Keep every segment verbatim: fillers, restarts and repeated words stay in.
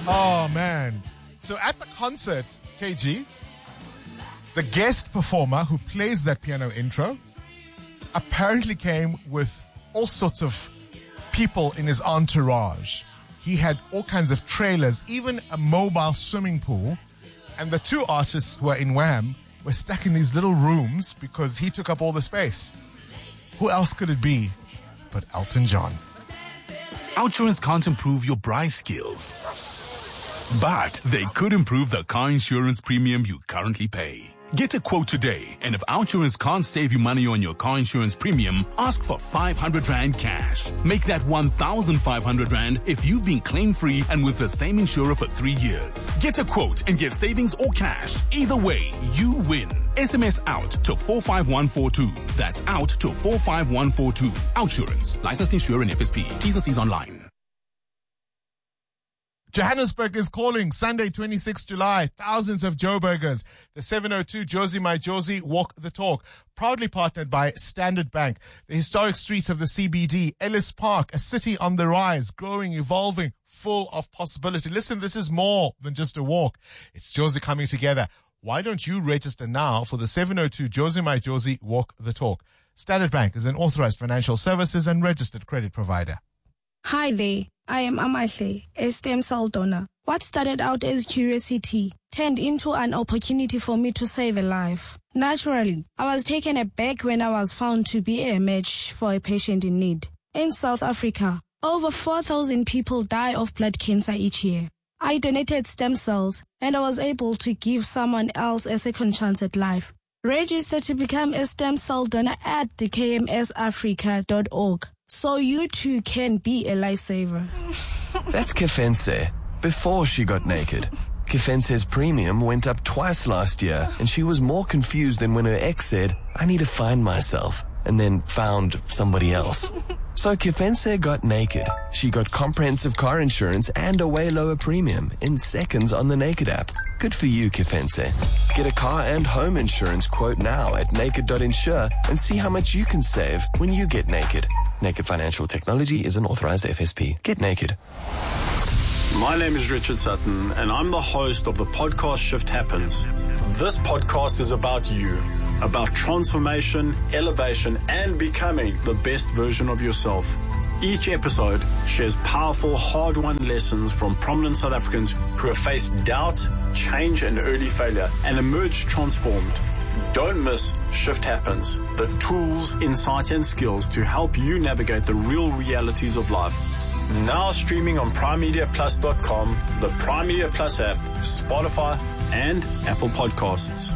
Oh, man. So at the concert, K G, the guest performer who plays that piano intro apparently came with all sorts of people in his entourage. He had all kinds of trailers, even a mobile swimming pool. And the two artists who were in Wham were stuck in these little rooms because he took up all the space. Who else could it be but Elton John? Outsurance can't improve your braai skills, but they could improve the car insurance premium you currently pay. Get a quote today, and if Outsurance can't save you money on your car insurance premium, ask for five hundred rand cash. Make that one thousand five hundred rand if you've been claim-free and with the same insurer for three years. Get a quote and get savings or cash. Either way, you win. S M S out to four five one four two. That's out to four five one four two. Outsurance. Licensed insurer in F S P. T's and C's online. Johannesburg is calling Sunday, twenty-sixth of July. Thousands of Joe Burgers. The seven oh two Josie My Josie Walk the Talk. Proudly partnered by Standard Bank. The historic streets of the C B D. Ellis Park, a city on the rise, growing, evolving, full of possibility. Listen, this is more than just a walk. It's Josie coming together. Why don't you register now for the seven oh two Josie My Josie Walk the Talk? Standard Bank is an authorized financial services and registered credit provider. Hi there, I am Amahle, a stem cell donor. What started out as curiosity turned into an opportunity for me to save a life. Naturally, I was taken aback when I was found to be a match for a patient in need. In South Africa, over four thousand people die of blood cancer each year. I donated stem cells and I was able to give someone else a second chance at life. Register to become a stem cell donor at d k m s africa dot org. So you too can be a lifesaver. That's Kefense, before she got naked. Kefense's premium went up twice last year, and she was more confused than when her ex said, I need to find myself, and then found somebody else. So Kefense got naked. She got comprehensive car insurance and a way lower premium in seconds on the Naked app. Good for you, Kefense. Get a car and home insurance quote now at naked dot insure and see how much you can save when you get naked. Naked Financial Technology is an authorized F S P. Get naked. My name is Richard Sutton, and I'm the host of the podcast Shift Happens. This podcast is about you, about transformation, elevation, and becoming the best version of yourself. Each episode shares powerful, hard-won lessons from prominent South Africans who have faced doubt, change, and early failure and emerged transformed. Don't miss Shift Happens, the tools, insight, and skills to help you navigate the real realities of life. Now streaming on prime media plus dot com, the Prime Media Plus app, Spotify, and Apple Podcasts.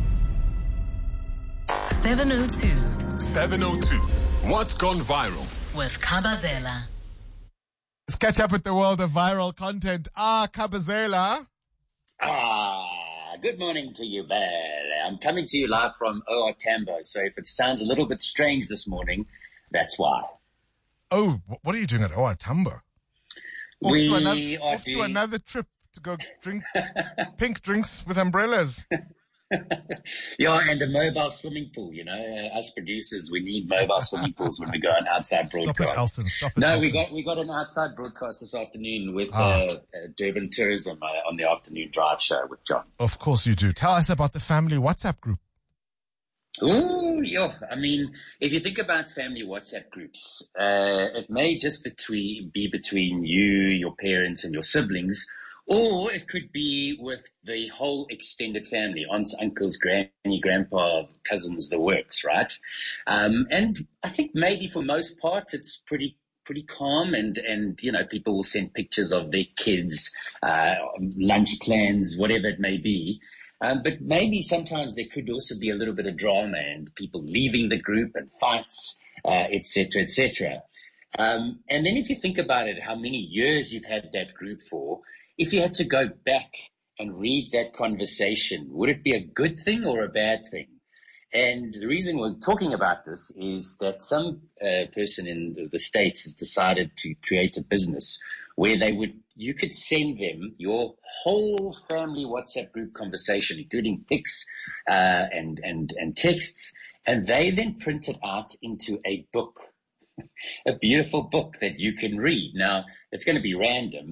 seven oh two. seven oh two. What's gone viral? With Kabazela. Let's catch up with the world of viral content. Ah, Kabazela. Ah, good morning to you, Val. I'm coming to you live from O R Tambo, so if it sounds a little bit strange this morning, that's why. Oh, what are you doing at O R Tambo? Off, we to another, are off doing... to another trip to go drink pink drinks with umbrellas. Yeah, and a mobile swimming pool, you know. Uh, us producers, we need mobile swimming pools when we go on outside broadcast. Stop it, Alston. Stop it, no, Alston. we got we got an outside broadcast this afternoon with ah. uh, uh, Durban Tourism uh, on the afternoon drive show with John. Of course you do. Tell us about the family WhatsApp group. Ooh, yeah. I mean, if you think about family WhatsApp groups, uh, it may just between, be between you, your parents, and your siblings, or it could be with the whole extended family, aunts, uncles, granny, grandpa, cousins, the works, right? Um, and I think maybe for most parts it's pretty pretty calm, and, and you know, people will send pictures of their kids, uh, lunch plans, whatever it may be. Um, but maybe sometimes there could also be a little bit of drama and people leaving the group and fights, uh, et cetera, et cetera. Um, and then if you think about it, how many years you've had that group for, if you had to go back and read that conversation, would it be a good thing or a bad thing? And the reason we're talking about this is that some uh, person in the, the States has decided to create a business where they would, you could send them your whole family WhatsApp group conversation, including pics uh, and, and, and texts, and they then print it out into a book, a beautiful book that you can read. Now, it's going to be random,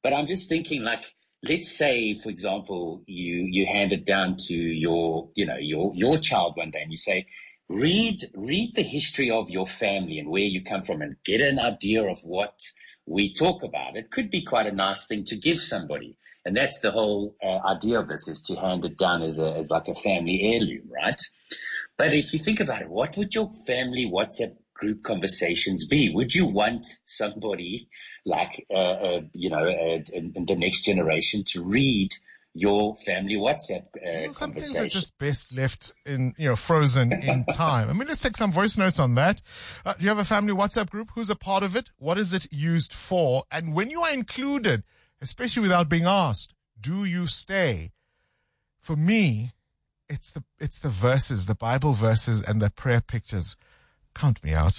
But I'm just thinking, like, let's say, for example, you, you hand it down to your, you know, your, your child one day and you say, read, read the history of your family and where you come from and get an idea of what we talk about. It could be quite a nice thing to give somebody. And that's the whole uh, idea of this, is to hand it down as a, as like a family heirloom, right? But if you think about it, what would your family WhatsApp group conversations be? Would you want somebody like, uh, uh, you know, uh, in, in the next generation to read your family WhatsApp uh, well, some conversation? Things are just best left in, you know, frozen in time. I mean, let's take some voice notes on that. Uh, do you have a family WhatsApp group? Who's a part of it? What is it used for? And when you are included, especially without being asked, do you stay? For me, it's the it's the verses, the Bible verses and the prayer pictures. Count me out.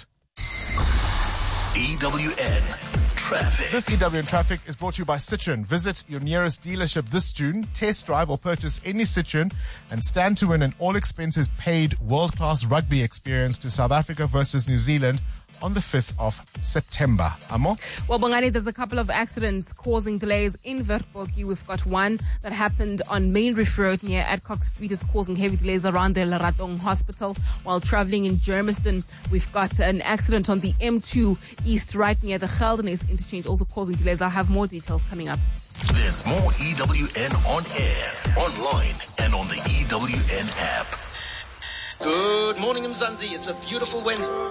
E W N Traffic. This E W N Traffic is brought to you by Citroen. Visit your nearest dealership this June, test drive or purchase any Citroen and stand to win an all-expenses paid world-class rugby experience to South Africa versus New Zealand on the fifth of September. Amo? Well, Bongani, there's a couple of accidents causing delays in Vertbokkie. We've got one that happened on Main Reef Road near Adcock Street. It's causing heavy delays around the Laratong Hospital. While traveling in Germiston, we've got an accident on the M two East right near the Geldenhuys interchange, also causing delays. I'll have more details coming up. There's more E W N on air, online, and on the E W N app. Good morning, Mzansi. It's a beautiful Wednesday.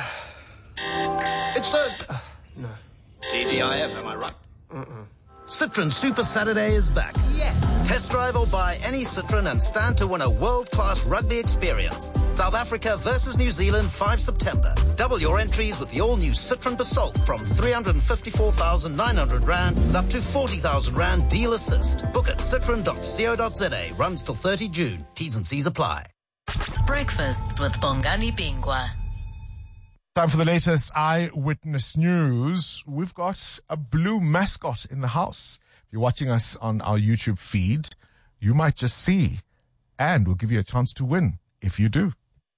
It's Thursday. Uh, no. T G I F, am I right? Uh-uh. Citroen Super Saturday is back. Yes. Test drive or buy any Citroen and stand to win a world-class rugby experience. South Africa versus New Zealand, the fifth of September. Double your entries with the all-new Citroen Basalt from three hundred fifty-four thousand nine hundred rand with up to forty thousand rand deal assist. Book at citroen dot co dot za. Runs till thirtieth of June. T's and C's apply. Breakfast with Bongani Bingwa. Time for the latest Eyewitness News. We've got a blue mascot in the house. If you're watching us on our YouTube feed, you might just see, and we'll give you a chance to win if you do.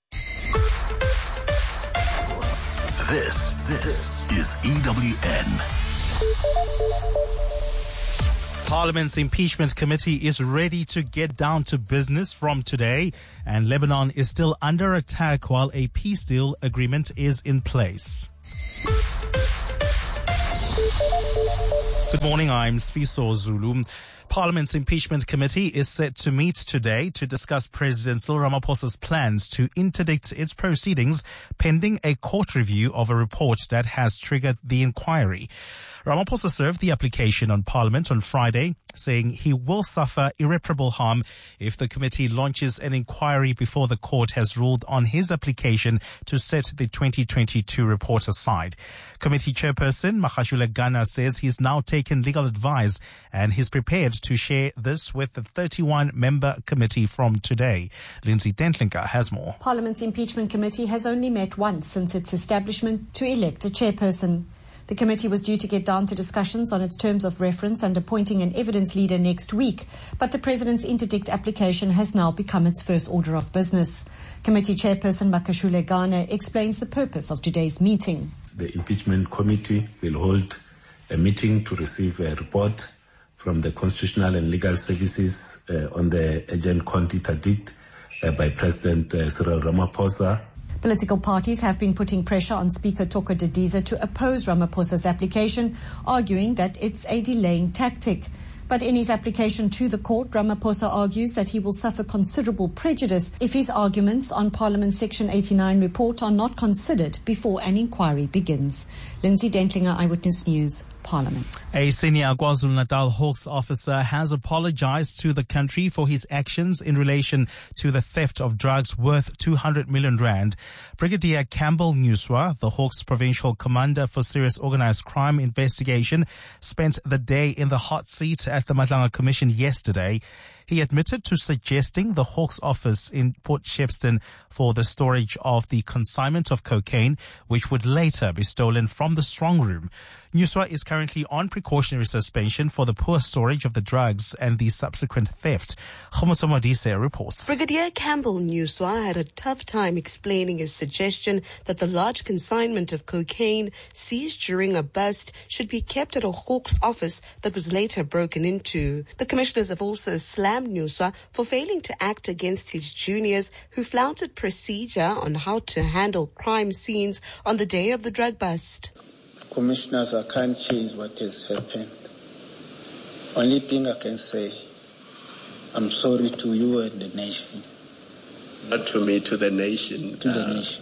This, this is E W N. Parliament's impeachment committee is ready to get down to business from today, and Lebanon is still under attack while a peace deal agreement is in place. Good morning, I'm Sfiso Zulu. Parliament's impeachment committee is set to meet today to discuss President Cyril Ramaphosa's plans to interdict its proceedings pending a court review of a report that has triggered the inquiry. Ramaphosa served the application on Parliament on Friday, saying he will suffer irreparable harm if the committee launches an inquiry before the court has ruled on his application to set the twenty twenty-two report aside. Committee chairperson Magashule Gana says he's now taken legal advice and he's prepared to share this with the thirty-one member committee from today. Lindsay Dentlinker has more. Parliament's impeachment committee has only met once since its establishment to elect a chairperson. The committee was due to get down to discussions on its terms of reference and appointing an evidence leader next week, but the President's interdict application has now become its first order of business. Committee chairperson Makashule Gane explains the purpose of today's meeting. The impeachment committee will hold a meeting to receive a report from the Constitutional and Legal Services uh, on the urgent court interdict uh, by President uh, Cyril Ramaphosa. Political parties have been putting pressure on Speaker Toko Didiza to oppose Ramaphosa's application, arguing that it's a delaying tactic. But in his application to the court, Ramaphosa argues that he will suffer considerable prejudice if his arguments on Parliament's Section eighty-nine report are not considered before an inquiry begins. Lindsay Dentlinger, Eyewitness News, Parliament. A senior KwaZulu-Natal Hawks officer has apologized to the country for his actions in relation to the theft of drugs worth two hundred million rand. Brigadier Campbell Nuswa, the Hawks provincial commander for serious organized crime investigation, spent the day in the hot seat at the Madlanga Commission yesterday. He admitted to suggesting the Hawks office in Port Shepstone for the storage of the consignment of cocaine, which would later be stolen from the strong room. Newswa is currently on precautionary suspension for the poor storage of the drugs and the subsequent theft. Khomoso Modise reports. Brigadier Campbell Newswa had a tough time explaining his suggestion that the large consignment of cocaine seized during a bust should be kept at a Hawks office that was later broken into. The commissioners have also slammed Newswa for failing to act against his juniors who flouted procedure on how to handle crime scenes on the day of the drug bust. Commissioners, I can't change what has happened. Only thing I can say, I'm sorry to you and the nation. Not to me, to the nation. To the uh, nation.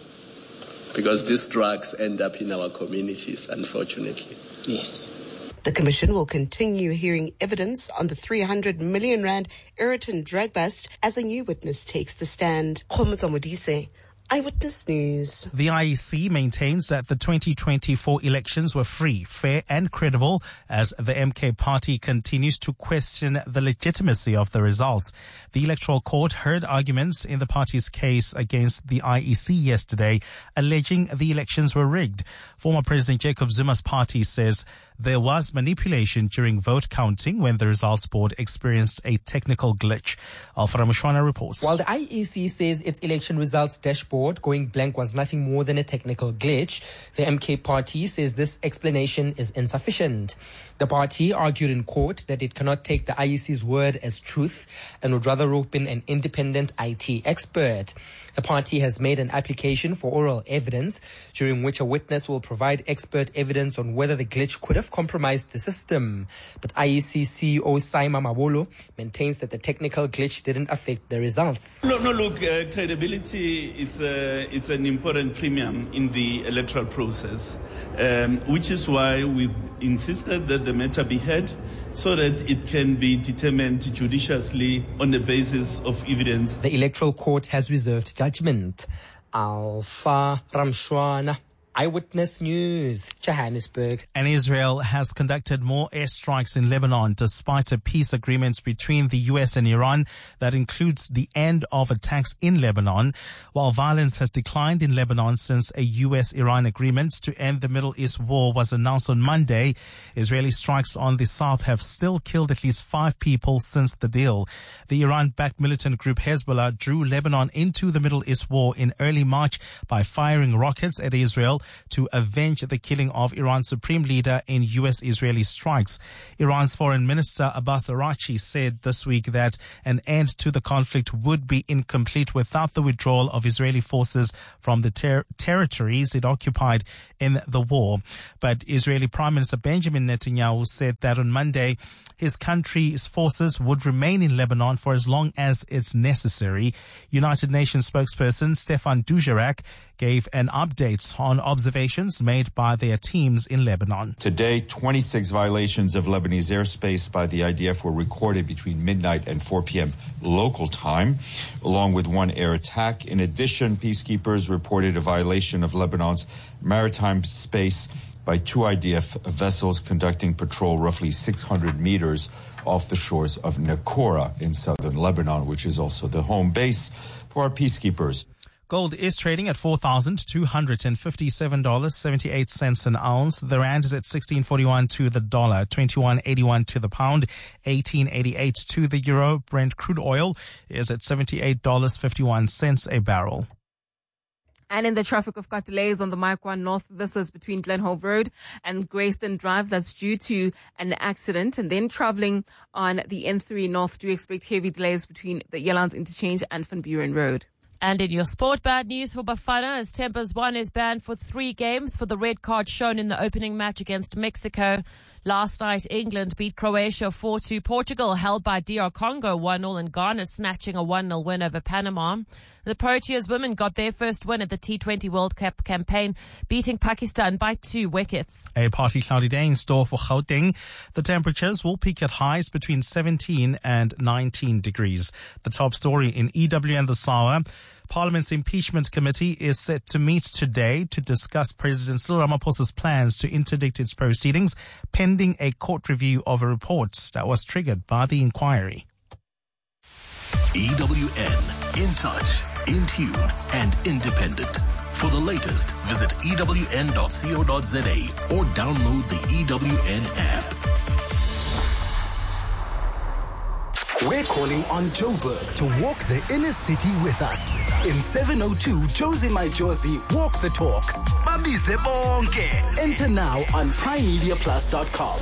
Because these drugs end up in our communities, unfortunately. Yes. The Commission will continue hearing evidence on the three hundred million rand Ayrton drug bust as a new witness takes the stand. Khomoso Modise, Eyewitness News. The I E C maintains that the twenty twenty-four elections were free, fair and credible as the M K party continues to question the legitimacy of the results. The Electoral Court heard arguments in the party's case against the I E C yesterday, alleging the elections were rigged. Former President Jacob Zuma's party says there was manipulation during vote counting when the results board experienced a technical glitch. Alfred Mushwana reports. While the I E C says its election results dashboard going blank was nothing more than a technical glitch, the M K party says this explanation is insufficient. The party argued in court that it cannot take the I E C's word as truth and would rather rope in an independent I T expert. The party has made an application for oral evidence during which a witness will provide expert evidence on whether the glitch could have compromised the system. But I E C C E O Saima Mabolo maintains that the technical glitch didn't affect the results. No, no, look, uh, credibility is uh, it's an important premium in the electoral process, um, which is why we've insisted that the matter be heard so that it can be determined judiciously on the basis of evidence. The Electoral Court has reserved judgment. Alpha Ramshwana, Eyewitness News, Johannesburg. And Israel has conducted more airstrikes in Lebanon despite a peace agreement between the U S and Iran that includes the end of attacks in Lebanon. While violence has declined in Lebanon since a U S Iran agreement to end the Middle East war was announced on Monday, Israeli strikes on the south have still killed at least five people since the deal. The Iran-backed militant group Hezbollah drew Lebanon into the Middle East war in early March by firing rockets at Israel to avenge the killing of Iran's supreme leader in U S-Israeli strikes. Iran's foreign minister Abbas Araghchi said this week that an end to the conflict would be incomplete without the withdrawal of Israeli forces from the ter- territories it occupied in the war. But Israeli Prime Minister Benjamin Netanyahu said that on Monday his country's forces would remain in Lebanon for as long as it's necessary. United Nations spokesperson Stefan Dujarric gave an update on observations made by their teams in Lebanon. Today, twenty-six violations of Lebanese airspace by the I D F were recorded between midnight and four p.m. local time, along with one air attack. In addition, peacekeepers reported a violation of Lebanon's maritime space by two I D F vessels conducting patrol roughly six hundred meters off the shores of Nakora in southern Lebanon, which is also the home base for our peacekeepers. Gold is trading at four thousand two hundred fifty-seven dollars and seventy-eight cents an ounce. The rand is at sixteen forty-one to the dollar, twenty-one eighty-one to the pound, eighteen eighty-eight to the euro. Brent crude oil is at seventy-eight dollars and fifty-one cents a barrel. And in the traffic, we've got delays on the Mike one North. This is between Glenhove Road and Grayston Drive. That's due to an accident. And then traveling on the N three North, do expect heavy delays between the Yellands Interchange and Van Buren Road. And in your sport, bad news for Bafana as Tempers one is banned for three games for the red card shown in the opening match against Mexico. Last night, England beat Croatia four two. Portugal held by D R Congo one nil and Ghana snatching a one nil win over Panama. The Proteas women got their first win at the T twenty World Cup campaign, beating Pakistan by two wickets. A partly cloudy day in store for Gauteng. The temperatures will peak at highs between seventeen and nineteen degrees. The top story in E W and the Sawa. Parliament's impeachment committee is set to meet today to discuss President Cyril Ramaphosa's plans to interdict its proceedings pending a court review of a report that was triggered by the inquiry. E W N, in touch, in tune, and independent. For the latest, visit E W N dot co dot za or download the E W N app. We're calling on Joburg to walk the inner city with us. In seven oh two, Josie My Josie, walk the talk. Babize bonke. Enter now on prime media plus dot com.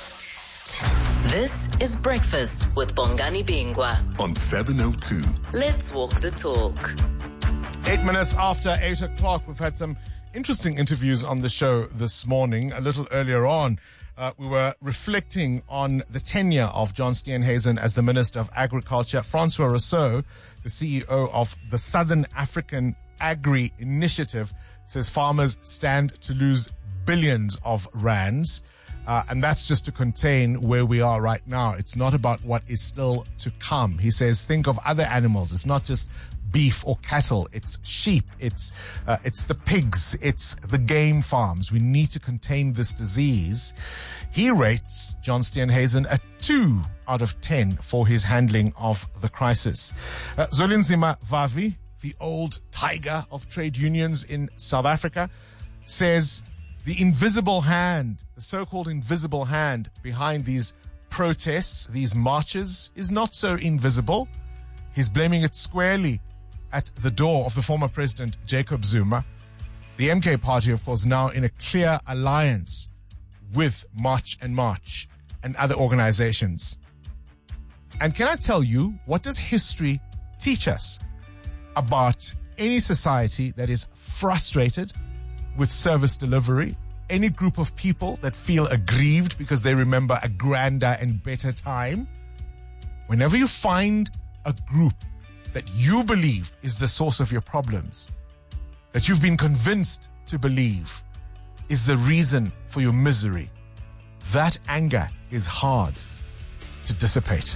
This is Breakfast with Bongani Bingwa on seven oh two. Let's walk the talk. Eight minutes after eight o'clock, we've had some interesting interviews on the show this morning. A little earlier on, uh, we were reflecting on the tenure of John Steenhuisen as the Minister of Agriculture. Francois Rousseau, the C E O of the Southern African Agri Initiative, says farmers stand to lose billions of rands. Uh, and that's just to contain where we are right now. It's not about what is still to come. He says, think of other animals. It's not just beef or cattle. It's sheep. It's uh, it's the pigs. It's the game farms. We need to contain this disease. He rates John Steenhuisen a two out of ten for his handling of the crisis. Uh, Zwelinzima Vavi, the old tiger of trade unions in South Africa, says the invisible hand, the so-called invisible hand behind these protests, these marches, is not so invisible. He's blaming it squarely at the door of the former president, Jacob Zuma. The M K party, of course, now in a clear alliance with March and March and other organizations. And can I tell you, what does history teach us about any society that is frustrated with service delivery, any group of people that feel aggrieved because they remember a grander and better time? Whenever you find a group that you believe is the source of your problems, that you've been convinced to believe is the reason for your misery, that anger is hard to dissipate.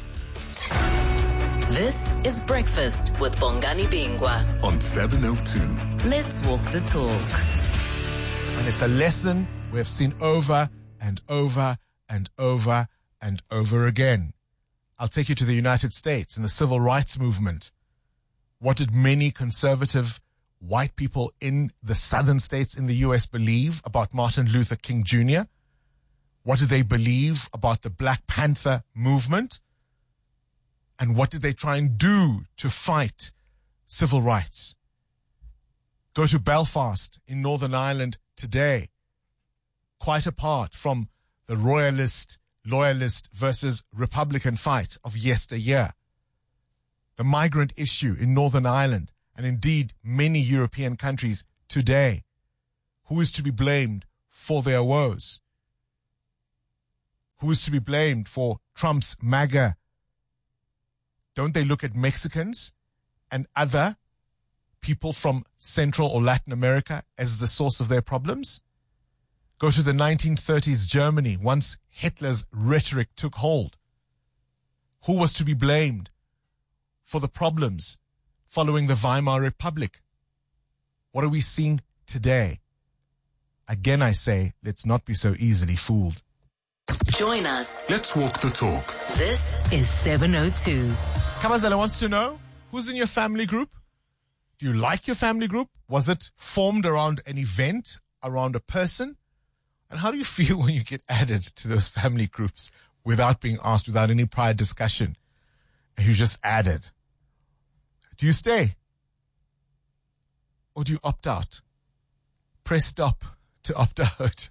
This is Breakfast with Bongani Bingwa on seven oh two. Let's walk the talk. And it's a lesson we've seen over and over and over and over again. I'll take you to the United States and the civil rights movement. What did many conservative white people in the southern states in the U S believe about Martin Luther King Junior? What did they believe about the Black Panther movement? And what did they try and do to fight civil rights? Go to Belfast in Northern Ireland today, quite apart from the royalist, loyalist versus Republican fight of yesteryear. The migrant issue in Northern Ireland, and indeed many European countries today. Who is to be blamed for their woes? Who is to be blamed for Trump's MAGA? Don't they look at Mexicans and other people from Central or Latin America as the source of their problems? Go to the nineteen thirties Germany, once Hitler's rhetoric took hold. Who was to be blamed for the problems following the Weimar Republic? What are we seeing today? Again, I say, let's not be so easily fooled. Join us. Let's walk the talk. This is seven oh two. Kamazela wants to know, who's in your family group? Do you like your family group? Was it formed around an event, around a person? And how do you feel when you get added to those family groups without being asked, without any prior discussion? And you just added. Do you stay? Or do you opt out? Press stop to opt out.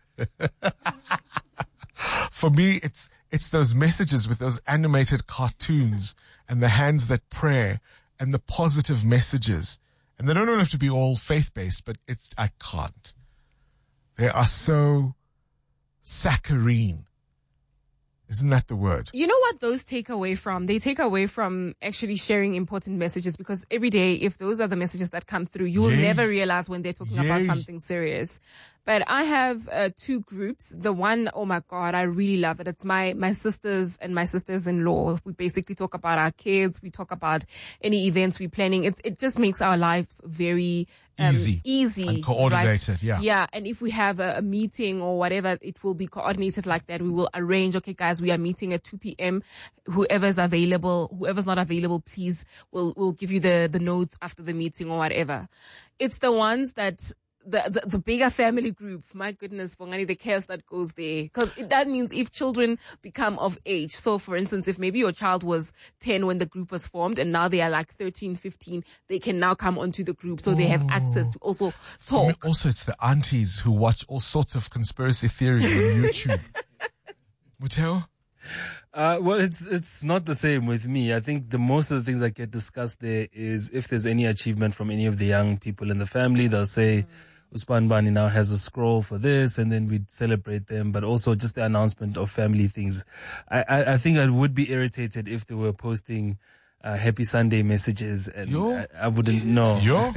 For me, it's it's those messages with those animated cartoons and the hands that pray and the positive messages. And they don't have to be all faith-based, but it's I can't. They are so saccharine. Isn't that the word? You know what those take away from? They take away from actually sharing important messages, because every day, if those are the messages that come through, you will Yay. never realize when they're talking Yay. about something serious. But I have uh, two groups. The one, oh my God, I really love it. It's my, my sisters and my sisters-in-law. We basically talk about our kids. We talk about any events we're planning. It's, it just makes our lives very um, Easy. easy, And coordinated, right? yeah. Yeah, and if we have a, a meeting or whatever, it will be coordinated like that. We will arrange, okay, guys, we are meeting at two p.m. Whoever's available, whoever's not available, please, we'll, we'll give you the, the notes after the meeting or whatever. It's the ones that The, the the bigger family group, my goodness, Bongani, the chaos that goes there. Because that means if children become of age. So, for instance, if maybe your child was ten when the group was formed and now they are like thirteen, fifteen, they can now come onto the group. So they have access to also talk. I mean, also, it's the aunties who watch all sorts of conspiracy theories on YouTube. Muteo? Uh, well, it's it's not the same with me. I think the most of the things that get discussed there is if there's any achievement from any of the young people in the family, they'll say, mm. Usman Bani now has a scroll for this, and then we'd celebrate them, but also just the announcement of family things. I, I, I think I would be irritated if they were posting uh, happy Sunday messages, and I, I wouldn't know. Yo?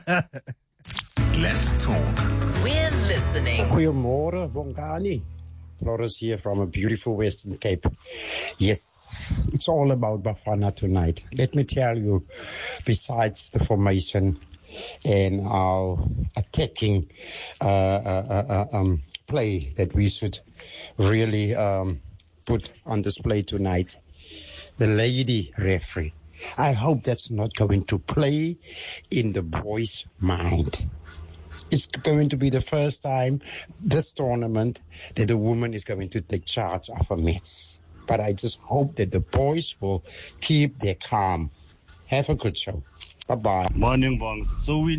Let's talk. We're listening. Goeiemorgen, Bongani. Floris here from a beautiful Western Cape. Yes, it's all about Bafana tonight. Let me tell you, besides the formation and our attacking uh, uh, uh, um, play that we should really um, put on display tonight, the lady referee, I hope that's not going to play in the boys' mind. It's going to be the first time this tournament that a woman is going to take charge of a match. But I just hope that the boys will keep their calm. Have a good show. Bye-bye. Morning, Bongs. So we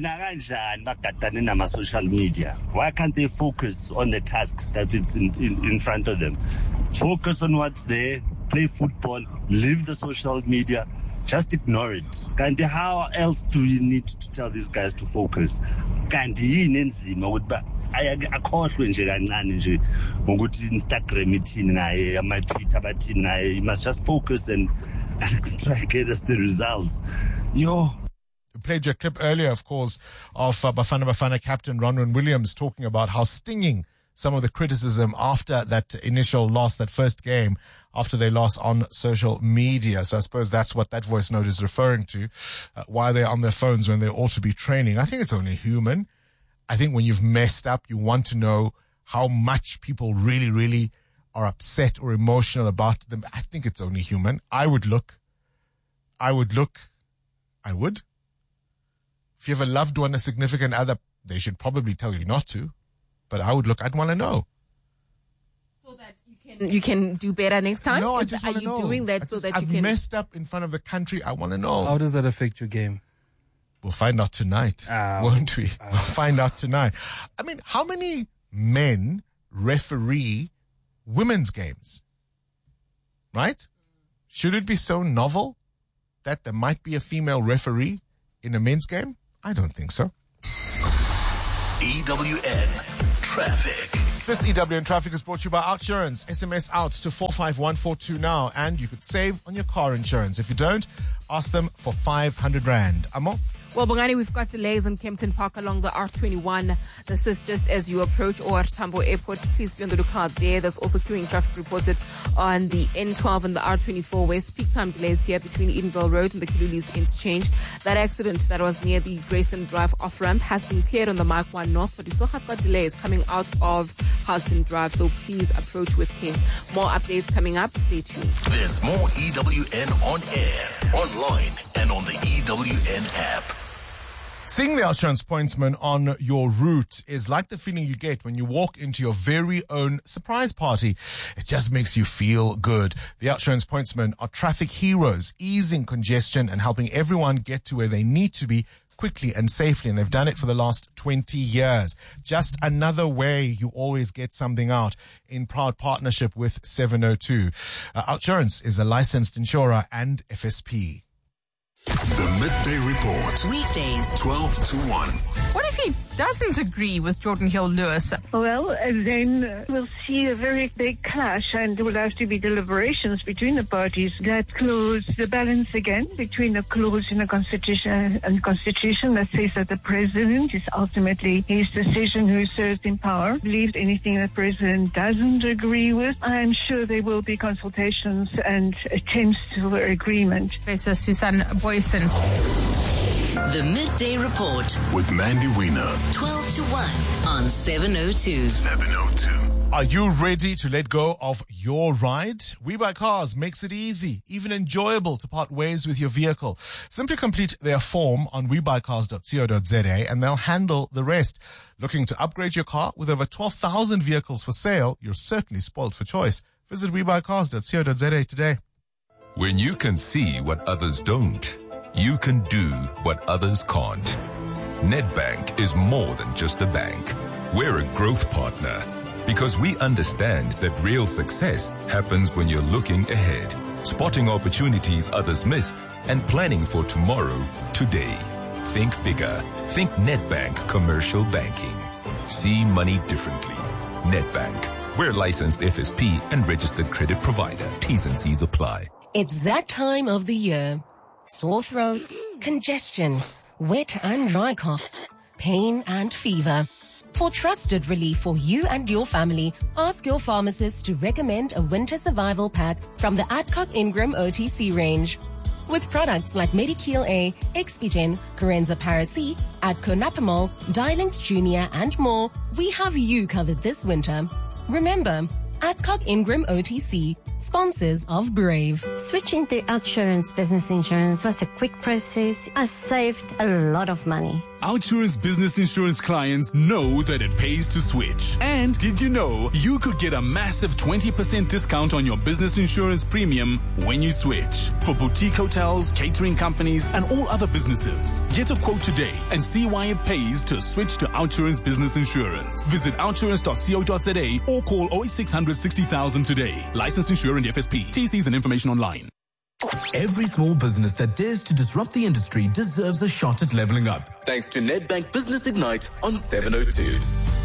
na social media. Why can't they focus on the task that is in, in, in front of them? Focus on what's there, play football, leave the social media. Just ignore it. Kanti, how else do you need to tell these guys to focus? Kanti, yini enzima ukuthi akhohlwe nje kancane nje ngokuthi Instagram ithini naye, ama Twitter bathini naye. You must just focus and try to get us the results. Yo. We played your clip earlier, of course, of uh, Bafana Bafana captain Ronwen Williams talking about how stinging some of the criticism after that initial loss, that first game, after they lost on social media. So I suppose that's what that voice note is referring to. Uh, why they're on their phones when they ought to be training. I think it's only human. I think when you've messed up, you want to know how much people really, really are upset or emotional about them. I think it's only human. I would look. I would look. I would. If you have a loved one, a significant other, they should probably tell you not to. But I would look. I'd want to know. So that you can you can do better next time? No, I Is just that, want to know. Are you doing that I so just, that I've you can... messed up in front of the country. I want to know. How does that affect your game? We'll find out tonight, Ow. won't we? Ow. We'll find out tonight. I mean, how many men referee women's games? Right? Should it be so novel that there might be a female referee in a men's game? I don't think so. E W N Traffic. This E W N Traffic is brought to you by Outsurance. S M S out to four five one four two now, and you could save on your car insurance. If you don't, ask them for five hundred rand. Amo? Well, Bongani, we've got delays in Kempton Park along the R twenty-one. This is just as you approach O R Tambo Airport. Please be on the lookout there. There's also queuing traffic reported on the N twelve and the R twenty-four West. Peak time delays here between Edenville Road and the Kilulis interchange. That accident that was near the Grayston Drive off-ramp has been cleared on the Mark one North, but we still have got delays coming out of Houghton Drive, so please approach with care. More updates coming up. Stay tuned. There's more E W N on air, online, and on the E W N app. Seeing the Outsurance pointsman on your route is like the feeling you get when you walk into your very own surprise party. It just makes you feel good. The Outsurance pointsmen are traffic heroes, easing congestion and helping everyone get to where they need to be quickly and safely, and they've done it for the last twenty years. Just another way you always get something out, in proud partnership with seven oh two. Uh, Outsurance is a licensed insurer and F S P. The Midday Report. Weekdays. twelve to one. What if he doesn't agree with Jordan Hill-Lewis? Well, and then we'll see a very big clash, and there will have to be deliberations between the parties that close the balance again between the clause in the Constitution and Constitution that says that the President is ultimately his decision who serves in power. Believes anything the President doesn't agree with, I'm sure there will be consultations and attempts to agreement. Professor Susan Boyson. The Midday Report with Mandy Wiener. twelve to one on seven oh two. seven oh two. Are you ready to let go of your ride? WeBuyCars makes it easy, even enjoyable to part ways with your vehicle. Simply complete their form on we buy cars dot co dot za and they'll handle the rest. Looking to upgrade your car with over twelve thousand vehicles for sale? You're certainly spoiled for choice. Visit we buy cars dot co dot za today. When you can see what others don't, you can do what others can't. Nedbank is more than just a bank. We're a growth partner because we understand that real success happens when you're looking ahead, spotting opportunities others miss, and planning for tomorrow today. Think bigger. Think Nedbank Commercial Banking. See money differently. Nedbank. We're licensed F S P and registered credit provider. T's and C's apply. It's that time of the year. Sore throats, congestion, wet and dry coughs, pain and fever. For trusted relief for you and your family, ask your pharmacist to recommend a winter survival pack from the Adcock Ingram O T C range. With products like Medikil A, Expigen, Corenza Paracy, Adco Napamol, Dilinct Junior and more, we have you covered this winter. Remember, Adcock Ingram O T C, sponsors of Brave. Switching to Outsurance Business Insurance was a quick process. I saved a lot of money. Outsurance Business Insurance clients know that it pays to switch. And did you know you could get a massive twenty percent discount on your business insurance premium when you switch? For boutique hotels, catering companies, and all other businesses. Get a quote today and see why it pays to switch to Outsurance Business Insurance. Visit outsurance dot co dot za or call oh eight six hundred sixty thousand today. Licensed insurance F S P. T Cs and information online. Every small business that dares to disrupt the industry deserves a shot at leveling up. Thanks to Nedbank Business Ignite on seven oh two.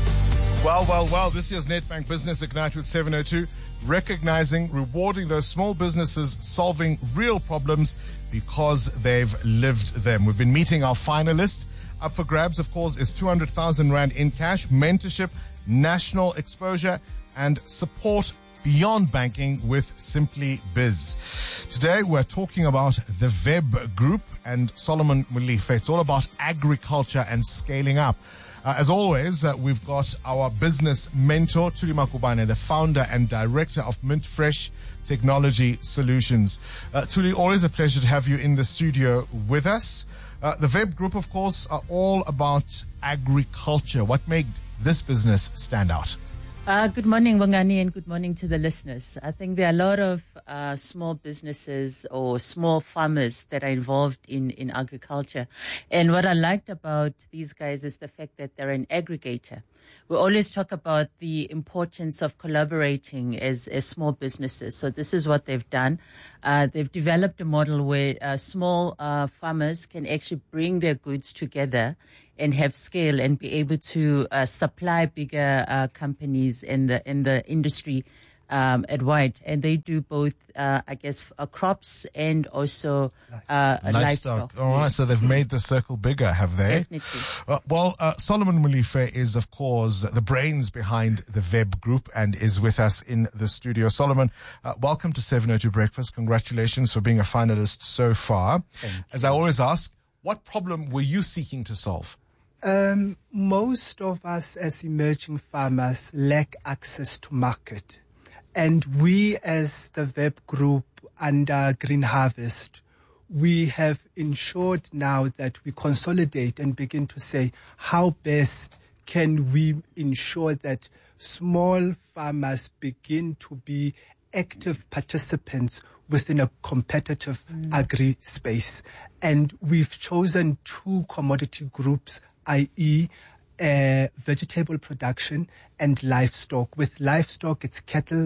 Well, well, well, this year's Nedbank Business Ignite with seven oh two, recognizing, rewarding those small businesses solving real problems because they've lived them. We've been meeting our finalists. Up for grabs, of course, is two hundred thousand rand in cash, mentorship, national exposure, and support beyond banking with Simply Biz. Today, we're talking about the V E B Group and Solomon Molefe. It's all about agriculture and scaling up. Uh, as always, uh, we've got our business mentor, Thuli Makubane, the founder and director of Mint Fresh Technology Solutions. Uh, Thuli, always a pleasure to have you in the studio with us. Uh, the V E B Group, of course, are all about agriculture. What made this business stand out? Uh, good morning, Bongani, and good morning to the listeners. I think there are a lot of uh, small businesses or small farmers that are involved in, in agriculture. And what I liked about these guys is the fact that they're an aggregator. We always talk about the importance of collaborating as, as small businesses. So this is what they've done. Uh, they've developed a model where uh, small uh, farmers can actually bring their goods together and have scale and be able to uh, supply bigger uh, companies in the in the industry um, at wide. And they do both, uh, I guess, uh, crops and also uh, livestock. livestock. All right, so they've made the circle bigger, have they? Definitely. Uh, well, uh, Solomon Molefe is, of course, the brains behind the V E B Group and is with us in the studio. Solomon, uh, welcome to seven oh two Breakfast. Congratulations for being a finalist so far. As I always ask, what problem were you seeking to solve? Um, most of us as emerging farmers lack access to market. And we as the V E B Group under Green Harvest, we have ensured now that we consolidate and begin to say how best can we ensure that small farmers begin to be active participants within a competitive mm. agri space. And we've chosen two commodity groups, that is, uh, vegetable production and livestock. With livestock, it's cattle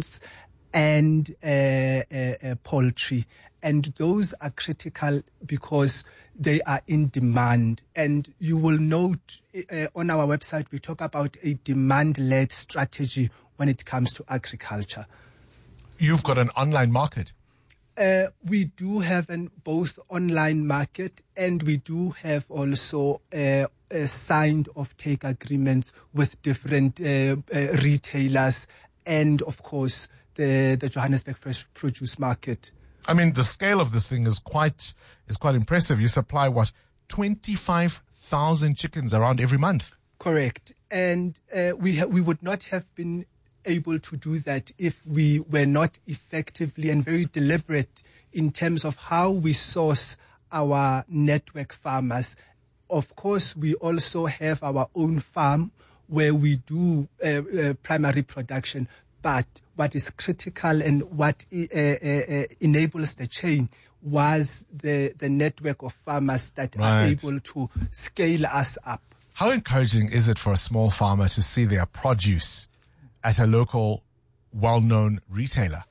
and uh, uh, uh, poultry. And those are critical because they are in demand. And you will note uh, on our website, we talk about a demand-led strategy when it comes to agriculture. You've got an online market. Uh, we do have an both online market and we do have also uh, a signed off-take agreements with different uh, uh, retailers and, of course, the, the Johannesburg Fresh Produce Market. I mean, the scale of this thing is quite is quite impressive. You supply, what, twenty-five thousand chickens around every month. Correct. And uh, we ha- we would not have been able to do that if we were not effectively and very deliberate in terms of how we source our network farmers. Of course, we also have our own farm where we do uh, uh, primary production, but what is critical and what uh, uh, enables the chain was the, the network of farmers that Right. are able to scale us up. How encouraging is it for a small farmer to see their produce at a local, well-known retailer?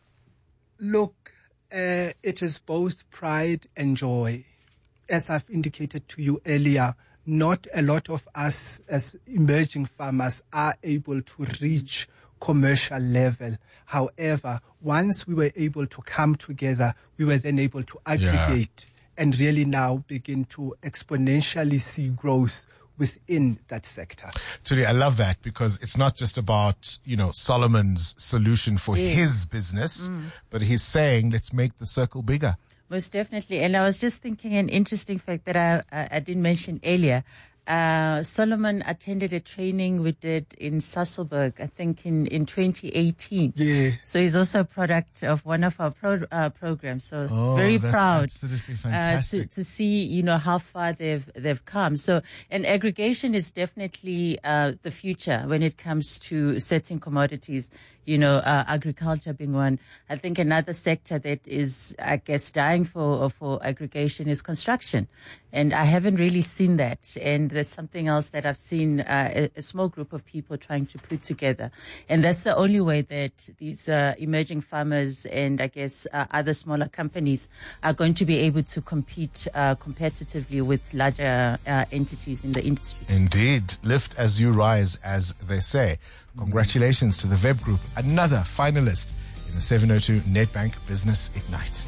Look, uh, it is both pride and joy. As I've indicated to you earlier, not a lot of us as emerging farmers are able to reach commercial level. However, once we were able to come together, we were then able to aggregate yeah. and really now begin to exponentially see growth within that sector. Tuli, I love that because it's not just about, you know, Solomon's solution for Yes. his business, Mm. but he's saying, let's make the circle bigger. Most definitely. And I was just thinking an interesting fact that I, I, I didn't mention earlier. Uh, Solomon attended a training we did in Sasolburg, I think in, in twenty eighteen. Yeah. So he's also a product of one of our pro, uh, programs. So Oh, very that's proud absolutely uh, fantastic. to, to see, you know, how far they've, they've come. So, and aggregation is definitely, uh, the future when it comes to certain commodities. You know, uh, agriculture being one. I think another sector that is, I guess, dying for for aggregation is construction, and I haven't really seen that. And there's something else that I've seen uh, a, a small group of people trying to put together, and that's the only way that these uh, emerging farmers and I guess uh, other smaller companies are going to be able to compete uh, competitively with larger uh, entities in the industry. Indeed. Lift as you rise, as they say. Congratulations to the Web Group, another finalist in the seven oh two Nedbank Business Ignite.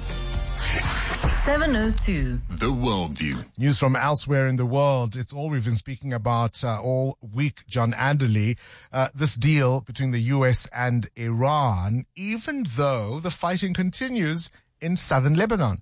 seven oh two The Worldview. News from elsewhere in the world. It's all we've been speaking about uh, all week, John Anderley. Uh, this deal between the U S and Iran, even though the fighting continues in southern Lebanon.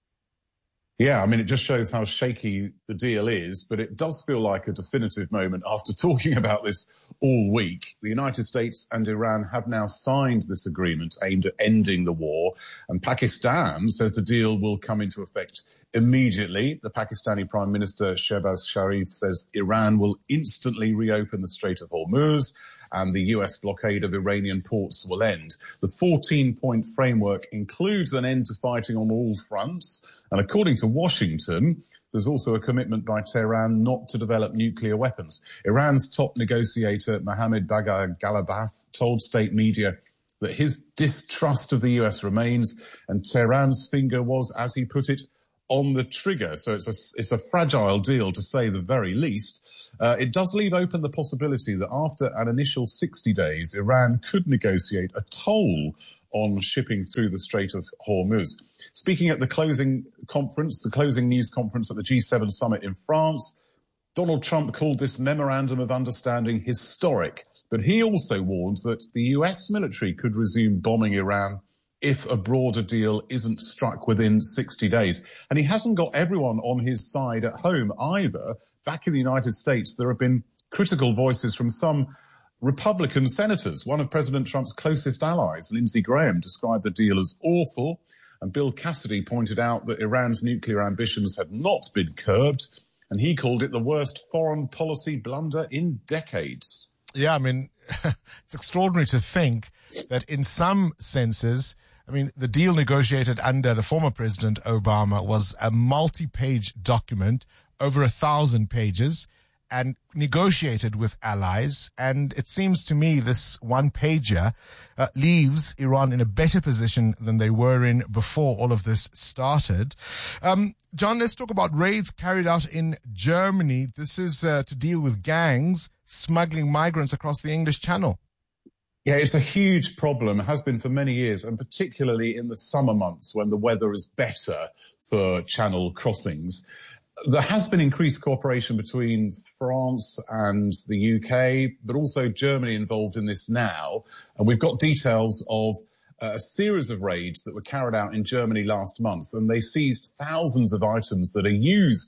Yeah, I mean, it just shows how shaky the deal is, but it does feel like a definitive moment after talking about this all week. The United States and Iran have now signed this agreement aimed at ending the war, and Pakistan says the deal will come into effect immediately. The Pakistani Prime Minister Shehbaz Sharif says Iran will instantly reopen the Strait of Hormuz, and the U S blockade of Iranian ports will end. The fourteen-point framework includes an end to fighting on all fronts, and according to Washington, there's also a commitment by Tehran not to develop nuclear weapons. Iran's top negotiator, Mohammad Bagher Ghalibaf, told state media that his distrust of the U S remains, and Tehran's finger was, as he put it, on the trigger. So it's a, it's a fragile deal, to say the very least. Uh, it does leave open the possibility that after an initial sixty days, Iran could negotiate a toll on shipping through the Strait of Hormuz. Speaking at the closing conference, the closing news conference at the G seven summit in France, Donald Trump called this memorandum of understanding historic, but he also warned that the U S military could resume bombing Iran if a broader deal isn't struck within sixty days. And he hasn't got everyone on his side at home either. Back in the United States, there have been critical voices from some Republican senators. One of President Trump's closest allies, Lindsey Graham, described the deal as awful. And Bill Cassidy pointed out that Iran's nuclear ambitions had not been curbed. And he called it the worst foreign policy blunder in decades. Yeah, I mean, it's extraordinary to think that in some senses, I mean, the deal negotiated under the former President Obama was a multi-page document, over a thousand pages, and negotiated with allies. And it seems to me this one-pager uh, leaves Iran in a better position than they were in before all of this started. Um, John, let's talk about raids carried out in Germany. This is uh, to deal with gangs smuggling migrants across the English Channel. Yeah, it's a huge problem. It has been for many years, and particularly in the summer months when the weather is better for channel crossings. There has been increased cooperation between France and the U K, but also Germany involved in this now. And we've got details of a series of raids that were carried out in Germany last month, and they seized thousands of items that are used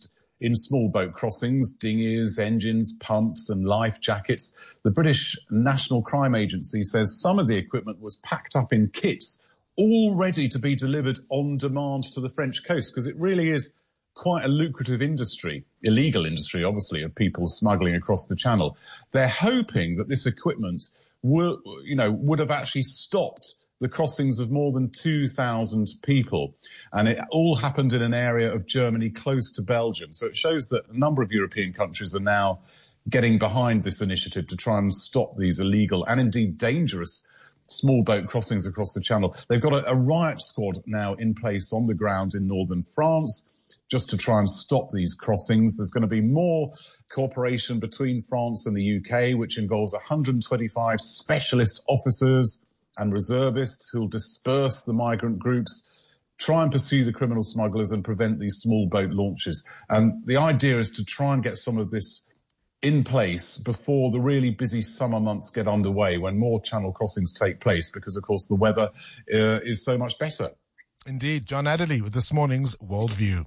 in small boat crossings, dinghies, engines, pumps and life jackets. The British National Crime Agency says some of the equipment was packed up in kits, all ready to be delivered on demand to the French coast, because it really is quite a lucrative industry, illegal industry, obviously, of people smuggling across the channel. They're hoping that this equipment will, you know, would have actually stopped the crossings of more than two thousand people. And it all happened in an area of Germany close to Belgium. So it shows that a number of European countries are now getting behind this initiative to try and stop these illegal and indeed dangerous small boat crossings across the channel. They've got a, a riot squad now in place on the ground in northern France, just to try and stop these crossings. There's going to be more cooperation between France and the U K, which involves one hundred twenty-five specialist officers and reservists who'll disperse the migrant groups, try and pursue the criminal smugglers and prevent these small boat launches. And the idea is to try and get some of this in place before the really busy summer months get underway, when more channel crossings take place, because, of course, the weather uh, is so much better. Indeed. John Adderley with this morning's Worldview.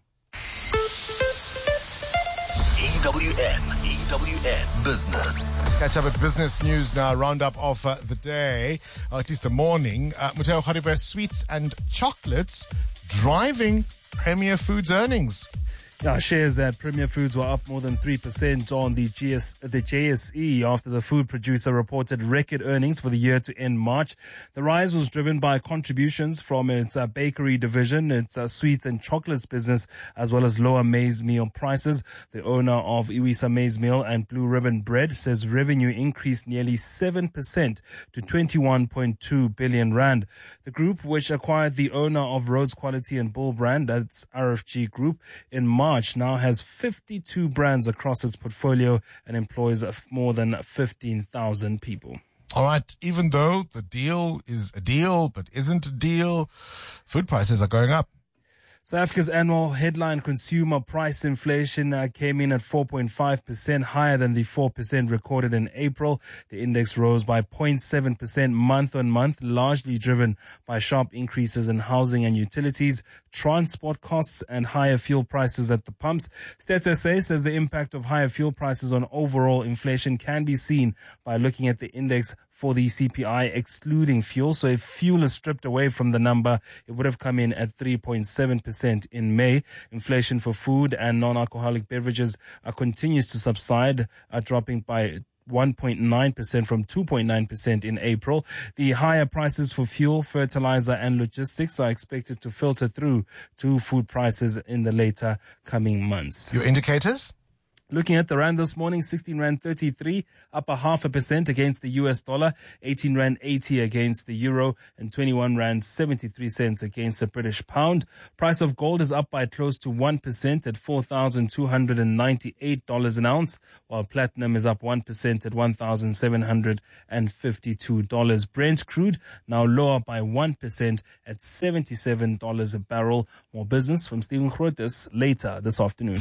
E W N, E W N Business. Catch up with business news now, roundup of uh, the day, or at least the morning. Uh, Muteo Kharibe, sweets and chocolates driving Premier Foods earnings. Yeah, shares at Premier Foods were up more than three percent on the G S, the J S E after the food producer reported record earnings for the year to end March. The rise was driven by contributions from its uh, bakery division, its uh, sweets and chocolates business, as well as lower maize meal prices. The owner of Iwisa Maize Meal and Blue Ribbon Bread says revenue increased nearly seven percent to twenty-one point two billion rand. The group, which acquired the owner of Rhodes Quality and Bull Brand, that's R F G Group, in March, March now has fifty-two brands across its portfolio and employs more than fifteen thousand people. All right. Even though the deal is a deal, but isn't a deal, food prices are going up. South Africa's annual headline consumer price inflation uh, came in at four point five percent, higher than the four percent recorded in April. The index rose by zero point seven percent month on month, largely driven by sharp increases in housing and utilities, transport costs, and higher fuel prices at the pumps. Stats S A says the impact of higher fuel prices on overall inflation can be seen by looking at the index for the C P I excluding fuel. So if fuel is stripped away from the number, it would have come in at three point seven percent in May. Inflation for food and non-alcoholic beverages uh, continues to subside, uh, dropping by one point nine percent from two point nine percent in April. The higher prices for fuel, fertilizer and logistics are expected to filter through to food prices in the later coming months. Your indicators? Looking at the rand this morning, sixteen rand thirty-three, up a half a percent against the U S dollar, eighteen rand eighty against the euro, and twenty-one rand seventy-three cents against the British pound. Price of gold is up by close to one percent at four thousand two hundred ninety-eight dollars an ounce, while platinum is up one percent at one thousand seven hundred fifty-two dollars. Brent crude now lower by one percent at seventy-seven dollars a barrel. More business from Stephen Grotes later this afternoon.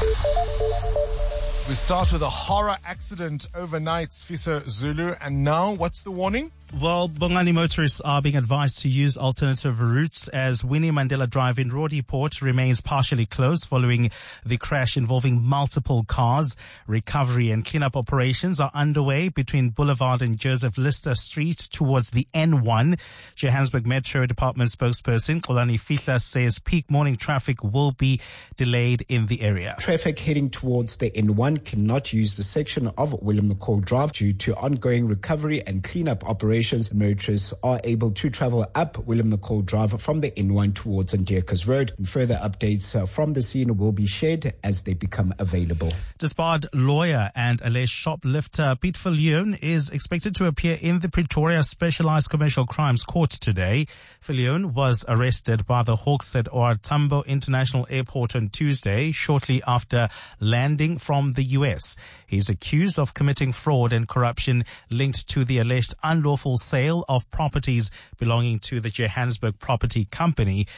We start with a horror accident overnight, Fiso Zulu. And now, what's the warning? Well, Bongani motorists are being advised to use alternative routes as Winnie Mandela Drive in Roodepoort remains partially closed following the crash involving multiple cars. Recovery and cleanup operations are underway between Boulevard and Joseph Lister Street towards the N one. Johannesburg Metro Department spokesperson Xolani Fihla says peak morning traffic will be delayed in the area. Traffic heading towards the N one cannot use the section of Willem McCall Drive due to ongoing recovery and cleanup operations. Motorists are able to travel up Willem McCall Drive from the N one towards Ndierkes Road. And further updates uh, from the scene will be shared as they become available. Disbarred lawyer and alleged shoplifter Piet Viljoen is expected to appear in the Pretoria Specialized Commercial Crimes Court today. Viljoen was arrested by the Hawks at O R Tambo International Airport on Tuesday, shortly after landing from the U S. He's accused of committing fraud and corruption linked to the alleged unlawful sale of properties belonging to the Johannesburg Property Company.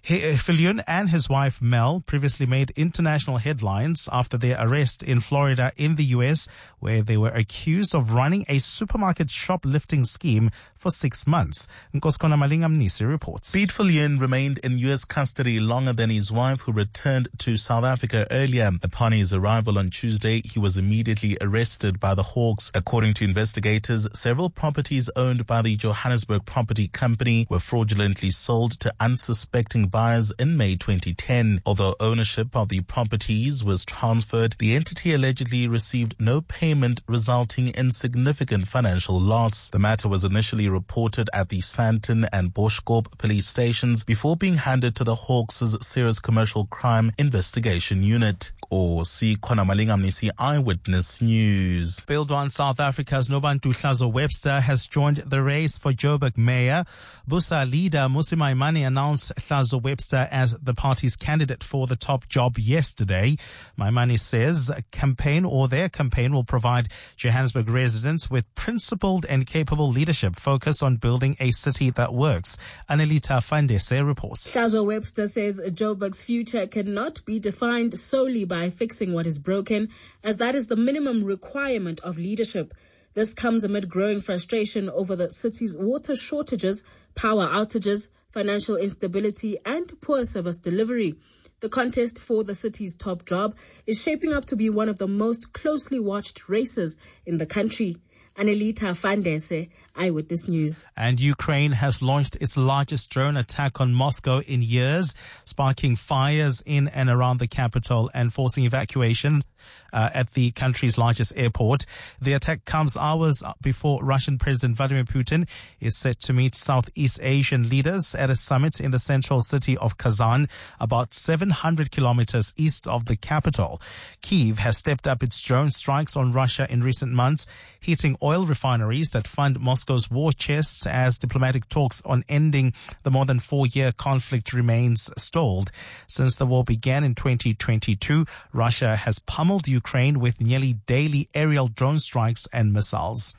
Viljoen and his wife Mel previously made international headlines after their arrest in Florida in the U S, where they were accused of running a supermarket shoplifting scheme for six months. Nkoskona Malingamnisi reports. Pete Viljoen remained in U S custody longer than his wife, who returned to South Africa earlier. Upon his arrival on Tuesday, he was immediately arrested by the Hawks. According to investigators, several properties owned by the Johannesburg Property Company were fraudulently sold to unsuspecting buyers in May twenty ten. Although ownership of the properties was transferred, the entity allegedly received no payment, resulting in significant financial loss. The matter was initially reported at the Sandton and Boschkorp police stations before being handed to the Hawks' Serious Commercial Crime Investigation Unit. Or see Kona Malingamnisi Eyewitness News. Build One South Africa's Nobantu Hlazo Webster has joined the race for Joburg mayor. Busa leader Musi Maimane announced Hlazo Webster as the party's candidate for the top job yesterday. Maimane says a campaign or their campaign will provide Johannesburg residents with principled and capable leadership focused on building a city that works. Anelita Fandese reports. Hlazo Webster says Joburg's future cannot be defined solely by by fixing what is broken, as that is the minimum requirement of leadership. This comes amid growing frustration over the city's water shortages, power outages, financial instability, and poor service delivery. The contest for the city's top job is shaping up to be one of the most closely watched races in the country. Anelita Fandese, Eyewitness News. And Ukraine has launched its largest drone attack on Moscow in years, sparking fires in and around the capital and forcing evacuation uh, at the country's largest airport. The attack comes hours before Russian President Vladimir Putin is set to meet Southeast Asian leaders at a summit in the central city of Kazan, about seven hundred kilometers east of the capital. Kyiv has stepped up its drone strikes on Russia in recent months, hitting oil refineries that fund Moscow's war chests as diplomatic talks on ending the more than four-year conflict remains stalled. Since the war began in twenty twenty-two, Russia has pummeled Ukraine with nearly daily aerial drone strikes and missiles.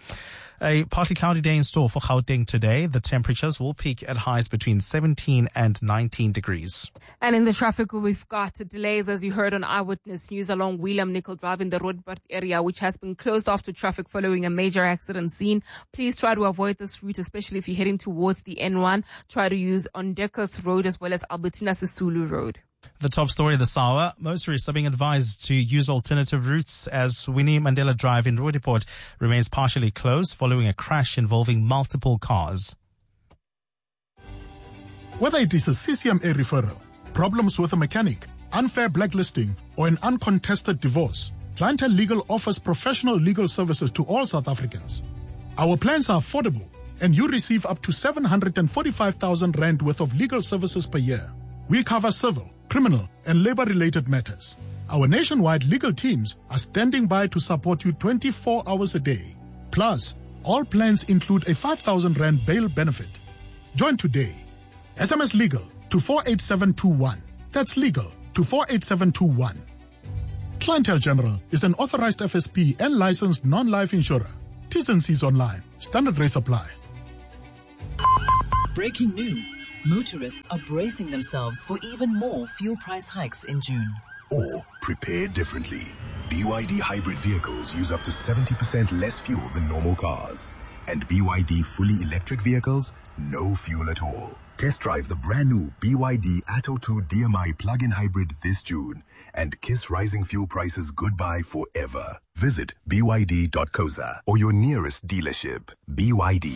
A partly cloudy day in store for Gauteng today. The temperatures will peak at highs between seventeen and nineteen degrees. And in the traffic, we've got delays, as you heard on Eyewitness News, along William Nicol Drive in the Roodburg area, which has been closed off to traffic following a major accident scene. Please try to avoid this route, especially if you're heading towards the N one. Try to use Ondekos Road as well as Albertina Sisulu Road. The top story this hour, motorists are being advised to use alternative routes as Winnie Mandela Drive in Roodepoort remains partially closed following a crash involving multiple cars. Whether it is a C C M A referral, problems with a mechanic, unfair blacklisting, or an uncontested divorce, Clientele Legal offers professional legal services to all South Africans. Our plans are affordable, and you receive up to seven hundred forty-five thousand rand worth of legal services per year. We cover civil, criminal, and labor-related matters. Our nationwide legal teams are standing by to support you twenty-four hours a day. Plus, all plans include a five thousand rand bail benefit. Join today. S M S LEGAL to four eight seven two one. That's legal to four eight seven two one. Clientele General is an authorized F S P and licensed non-life insurer. T's and C's online. Standard rates apply. Breaking news. Motorists are bracing themselves for even more fuel price hikes in June. Or prepare differently. B Y D hybrid vehicles use up to seventy percent less fuel than normal cars. And B Y D fully electric vehicles, no fuel at all. Test drive the brand new B Y D Atto two D M I plug-in hybrid this June and kiss rising fuel prices goodbye forever. Visit B Y D dot co za or your nearest dealership. B Y D,